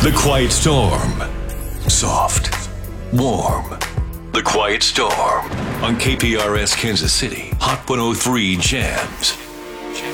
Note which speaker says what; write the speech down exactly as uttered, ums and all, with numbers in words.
Speaker 1: The Quiet Storm. Soft. Warm. The Quiet Storm. On K P R S Kansas City. Hot one oh three Jams.